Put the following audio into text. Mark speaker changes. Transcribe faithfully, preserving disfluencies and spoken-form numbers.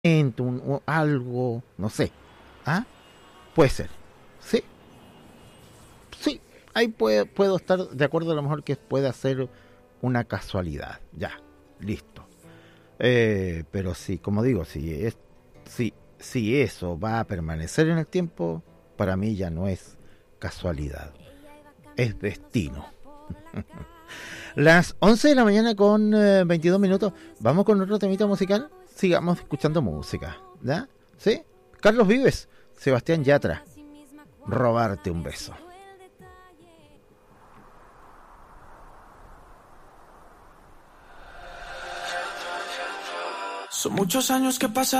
Speaker 1: un, un- algo, no sé. ¿Ah? Puede ser. Sí, sí. Ahí puede, puedo estar de acuerdo a lo mejor que puede ser una casualidad. Ya, listo. Eh, pero sí, como digo, si es, si, si eso va a permanecer en el tiempo, para mí ya no es casualidad, es destino. Las once de la mañana con eh, veintidós minutos. Vamos con otro temita musical. Sigamos escuchando música. ¿Ya? ¿Sí? Carlos Vives, Sebastián Yatra, robarte un beso.
Speaker 2: Son muchos años que pasan